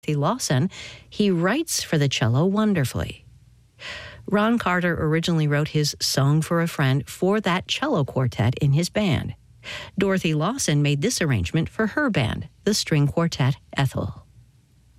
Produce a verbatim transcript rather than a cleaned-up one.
Lawson, he writes for the cello wonderfully. Ron Carter originally wrote his Song for a Friend for that cello quartet in his band. Dorothy Lawson made this arrangement for her band, the string quartet Ethel.